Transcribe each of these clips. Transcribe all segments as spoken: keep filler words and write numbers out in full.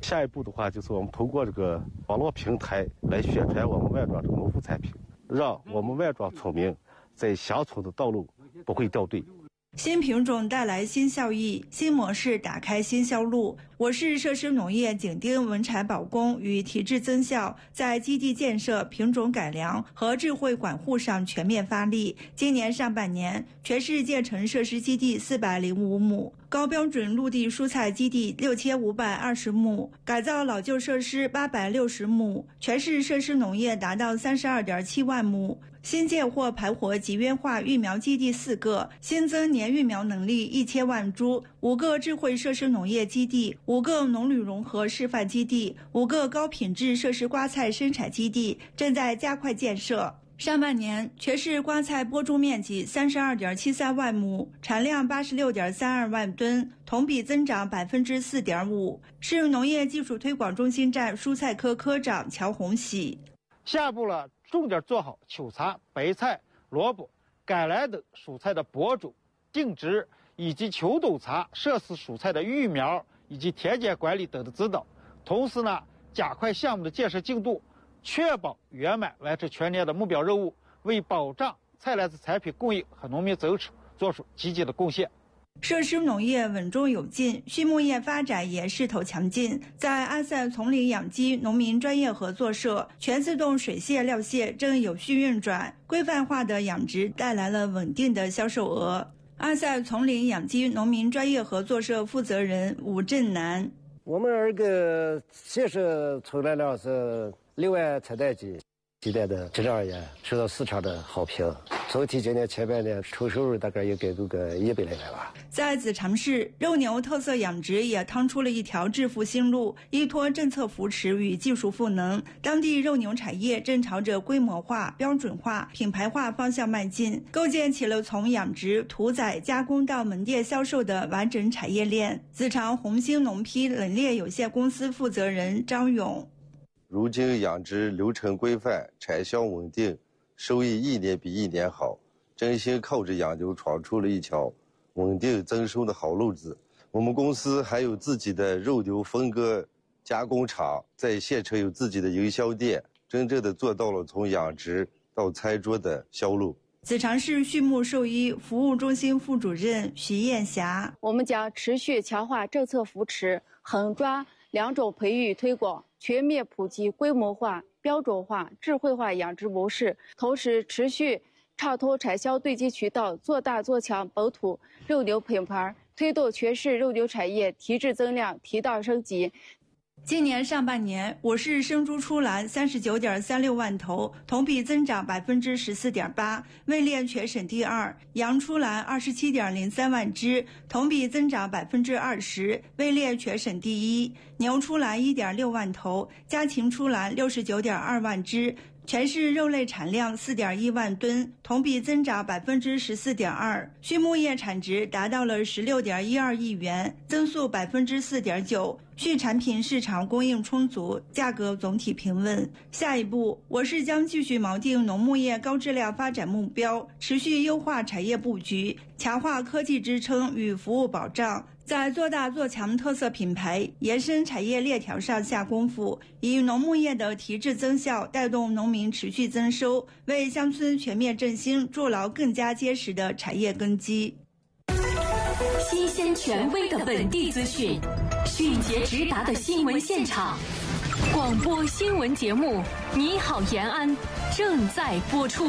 下一步的话，就是我们通过这个网络平台来宣传我们万庄这个农副产品，让我们万庄村民在乡村的道路不会掉队。 新品种带来新效益，新模式打开新销路。我市设施农业紧盯文产保供与提质增效，在基地建设、品种改良和智慧管护上全面发力。今年上半年，全市建成设施基地四百零五亩，高标准陆地蔬菜基地六千五百二十亩，改造老旧设施八百六十亩，全市设施农业达到三十二点七万亩。新建或盘活集约化育苗基地四个，新增年育苗能力一千万株，五个智慧设施农业基地，五个农旅融合示范基地，五个高品质设施瓜菜生产基地正在加快建设。上半年，全市瓜菜播种面积三十二点七三万亩，产量八十六点三二万吨，同比增长百分之四点五。市农业技术推广中心站蔬菜科科长乔红喜。 下一步了，重点做好秋茶、白菜、萝卜、甘蓝等蔬菜的播种、定植，以及秋冬茶、涉事蔬菜的育苗以及田间管理等的指导。同时呢，加快项目的建设进度，确保圆满完成全年的目标任务，为保障菜篮子产品供应和农民增收做出积极的贡献。 设施农业稳中有进，畜牧业发展也势头强劲。在阿塞丛林养鸡农民专业合作社，全自动水泄料蟹正有序运转，规范化的养殖带来了稳定的销售额。阿塞丛林养鸡农民专业合作社负责人武振南： 我们这个建设出来了是六万产蛋鸡，鸡蛋的质量也受到市场的好评。总体今年前半年出收入大概也给够个一百来万吧。 在子长市，肉牛特色养殖也趟出了一条致富新路，依托政策扶持与技术赋能，当地肉牛产业正朝着规模化、标准化、品牌化方向迈进，构建起了从养殖、屠宰、加工到门店销售的完整产业链。子长红星农坯冷链有限公司负责人张勇： 如今养殖流程规范，产销稳定，收益一年比一年好，真心靠着养牛闯出了一条稳定增收的好路子。我们公司还有自己的肉牛分割加工厂，在县城有自己的营销店，真正的做到了从养殖到餐桌的销路。 子长市畜牧兽医服务中心副主任徐艳霞： 我们将持续强化政策扶持，狠抓两种培育推广，全面普及规模化、标准化、智慧化养殖模式，同时持续畅通产销对接渠道，做大做强本土肉牛品牌，推动全市肉牛产业提质增量、提档升级。 今年上半年，我市生猪出栏三十九点三六万头，同比增长百分之十四点八，位列全省第二；羊出栏二十七点零三万只，同比增长百分之二十，位列全省第一；牛出栏一点六万头，家禽出栏六十九点二万只。全市肉类产量四点一万吨，同比增长百分之十四点二，畜牧业产值达到了十六点一二亿元，增速百分之四点九。畜产品市场供应充足，价格总体平稳。下一步，我市将继续锚定农牧业高质量发展目标，持续优化产业布局，强化科技支撑与服务保障，在做大做强特色品牌、延伸产业链条上下功夫，以农牧业的提质增效带动农民持续增收，为乡村全面振兴筑牢更加结实的产业根基。 新鲜权威的本地资讯，迅捷直达的新闻现场，广播新闻节目《你好延安》正在播出。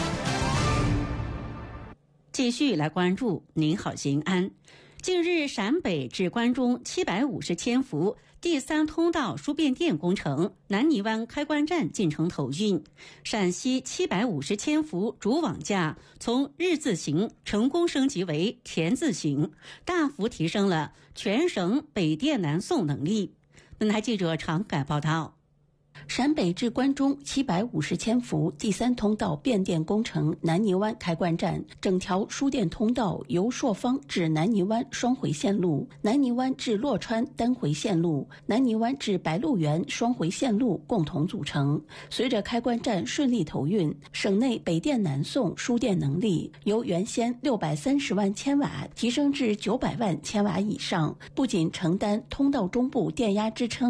继续来关注您好延安。近日，陕北至关中七百五十千伏第三通道输变电工程南泥湾开关站进程投运，陕西七百五十千伏主网架从日字形成功升级为田字形，大幅提升了全省北电南送能力。本台记者常改报道。 陕北至关中七百五十千伏第三通道变电工程南泥湾开关站，整条输电通道由朔方至南泥湾双回线路、南泥湾至洛川单回线路、南泥湾至白鹿原双回线路共同组成。随着开关站顺利投运，省内北电南送输电能力由原先六百三十万千瓦提升至九百万千瓦以上，不仅承担通道中部电压支撑